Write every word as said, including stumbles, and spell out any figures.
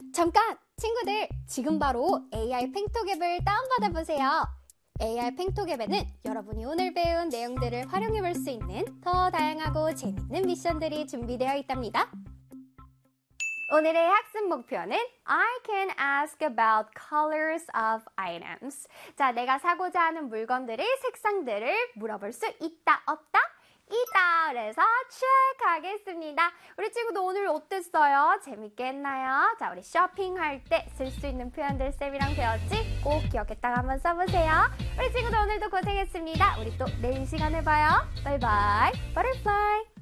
잠깐! 친구들, 지금 바로 에이아이 팽톡 앱을 다운받아 보세요. 에이아이 팽톡 앱에는 여러분이 오늘 배운 내용들을 활용해 볼 수 있는 더 다양하고 재밌는 미션들이 준비되어 있답니다. 오늘의 학습 목표는 I can ask about colors of items. 자, 내가 사고자 하는 물건들의 색상들을 물어볼 수 있다, 없다? 있다. 그래서 check 하겠습니다. 우리 친구도 오늘 어땠어요? 재밌게 했나요? 자, 우리 쇼핑할 때 쓸 수 있는 표현들 쌤이랑 배웠지? 꼭 기억했다가 한번 써보세요. 우리 친구들 오늘도 고생했습니다. 우리 또 내일 시간에 봐요. 바이바이. 버터플라이.